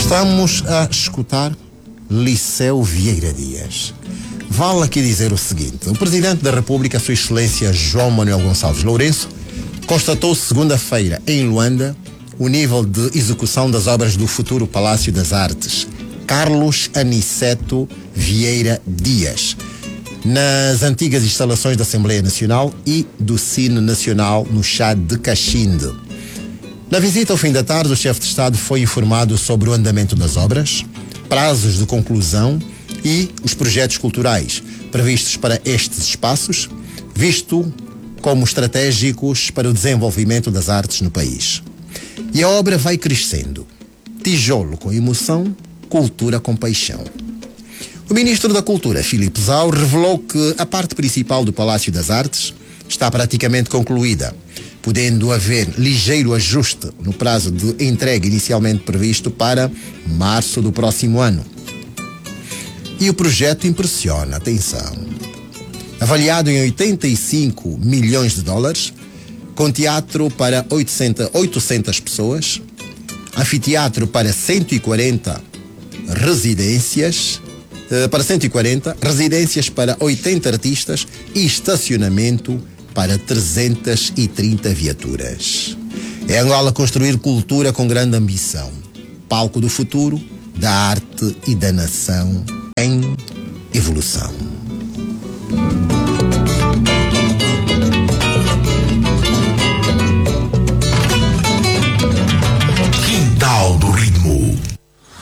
Estamos a escutar Liceu Vieira Dias. Vale aqui dizer o seguinte: o Presidente da República, Sua Excelência João Manuel Gonçalves Lourenço, constatou segunda-feira em Luanda o nível de execução das obras do futuro Palácio das Artes Carlos Aniceto Vieira Dias, nas antigas instalações da Assembleia Nacional e do Cine Nacional no Chá de Cachinde. Na visita ao fim da tarde, o chefe de Estado foi informado sobre o andamento das obras, prazos de conclusão e os projetos culturais previstos para estes espaços, visto como estratégicos para o desenvolvimento das artes no país. E a obra vai crescendo. Tijolo com emoção, cultura com paixão. O Ministro da Cultura, Filipe Zau, revelou que a parte principal do Palácio das Artes está praticamente concluída, podendo haver ligeiro ajuste no prazo de entrega inicialmente previsto para março do próximo ano. E o projeto impressiona, atenção. Avaliado em 85 milhões de dólares, com teatro para 800 pessoas, anfiteatro para 140 residências, residências para 80 artistas e estacionamento para 330 viaturas. É Angola construir cultura com grande ambição. Palco do futuro, da arte e da nação em evolução.